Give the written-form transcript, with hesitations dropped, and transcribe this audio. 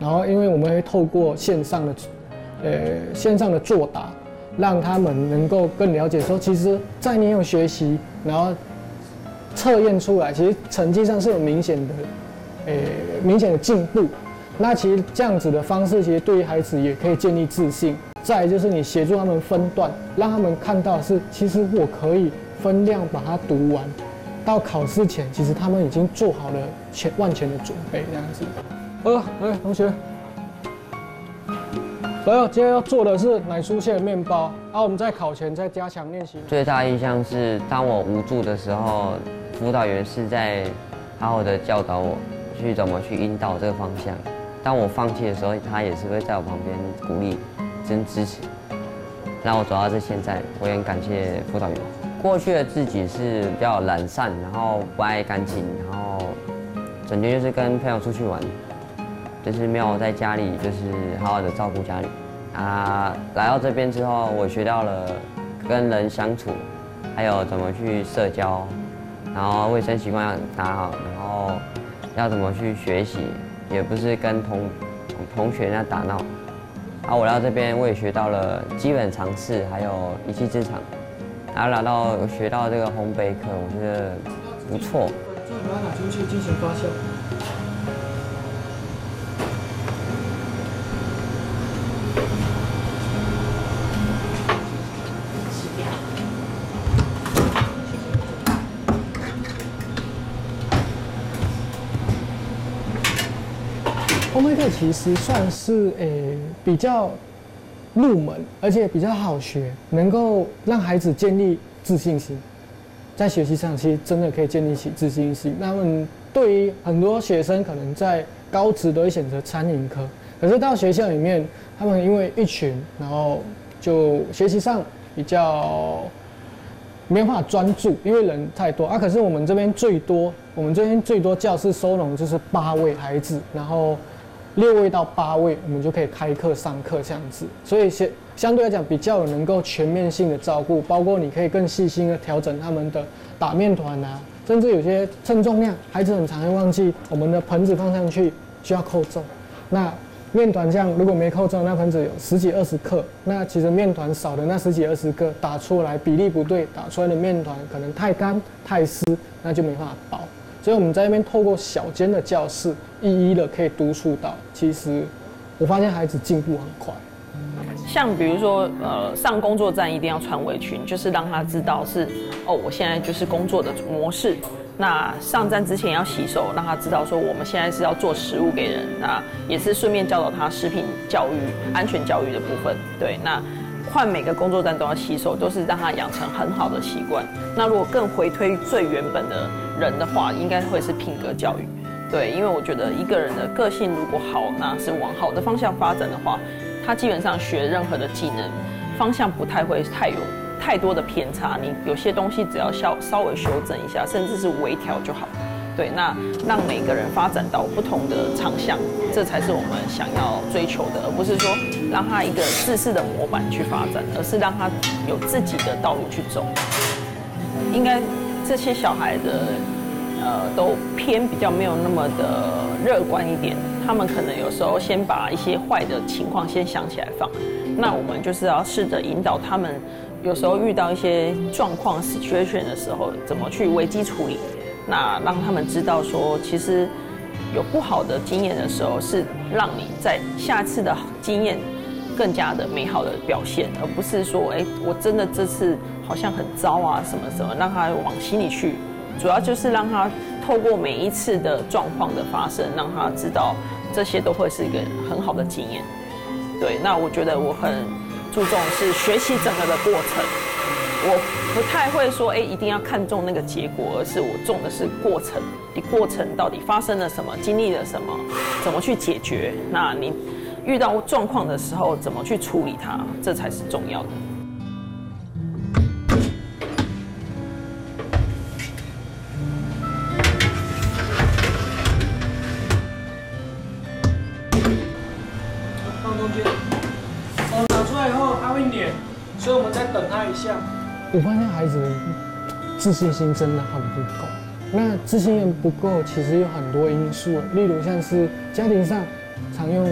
然后因为我们会透过线上的作答，让他们能够更了解说，其实在你有学习，然后测验出来，其实成绩上是有明显的进步。那其实这样子的方式，其实对于孩子也可以建立自信。再来就是你协助他们分段，让他们看到是，其实我可以分量把它读完，到考试前，其实他们已经做好了万全的准备，这样子。来，同学，来，今天要做的是奶酥馅面包，我们在考前再加强练习。 最大印象是，当我无助的时候，辅导员是在好好的教导我去怎么去引导这个方向。当我放弃的时候，他也是会在我旁边鼓励跟支持，让我走到这现在，我也很感谢辅导员。过去的自己是比较懒散，然后不爱干净，然后整天就是跟朋友出去玩，就是没有在家里就是好好的照顾家里。来到这边之后，我学到了跟人相处，还有怎么去社交，然后卫生习惯要打好，然后要怎么去学习，也不是跟同学那样打闹。我来到这边，我也学到了基本常识，还有一技之长。来到学到这个烘焙课，我觉得不错。 最后把它拿出去进行发酵。烘焙课其实算是比较入门，而且比较好学，能够让孩子建立自信心。在学习上，其实真的可以建立起自信心。那么，对于很多学生，可能在高职都会选择餐饮科，可是到学校里面，他们因为一群，然后就学习上比较没办法专注，因为人太多可是我们这边最多教室收容就是8位孩子，然后6位到8位，我们就可以开课上课这样子，所以相对来讲比较能够全面性的照顾，包括你可以更细心的调整他们的打面团甚至有些称重量，孩子很常会忘记我们的盆子放上去需要扣重，那面团这样如果没扣重，那盆子有10几20克，那其实面团少的那10几20克打出来比例不对，打出来的面团可能太干太湿，那就没办法包。所以我们在那边透过小间的教室，一一的可以督促到，其实我发现孩子进步很快。 像比如说，上工作站一定要穿围裙，就是让他知道是我现在就是工作的模式。那上站之前要洗手，让他知道说我们现在是要做食物给人，那也是顺便教导他食品教育、安全教育的部分。对，那换每个工作站都要洗手，都是让他养成很好的习惯。那如果更回推最原本的人的话，应该会是品格教育。对，因为我觉得一个人的个性如果好，那是往好的方向发展的话，他基本上学任何的技能方向不太会有太多的偏差。你有些东西只要稍微修正一下，甚至是微调就好。对，那让每个人发展到不同的长项，这才是我们想要追求的，而不是说让他一个自式的模板去发展，而是让他有自己的道路去走。应该这些小孩的都偏比较没有那么的乐观一点，他们可能有时候先把一些坏的情况先想起来放，那我们就是要试着引导他们，有时候遇到一些状况 situation 的时候，怎么去危机处理。那让他们知道说，其实有不好的经验的时候，是让你在下次的经验更加的美好的表现，而不是说，我真的这次好像很糟什么什么，让他往心里去。主要就是让他透过每一次的状况的发生，让他知道这些都会是一个很好的经验。对，那我觉得我很注重是学习整个的过程。我不太会说，一定要看重那个结果，而是我重的是过程。你过程到底发生了什么，经历了什么，怎么去解决？那你遇到状况的时候，怎么去处理它，这才是重要的。 放中间，拿出来以后它会粘，所以我们再等它一下。我发现孩子的自信心真的很不够。那自信心不够，其实有很多因素，例如像是家庭上常用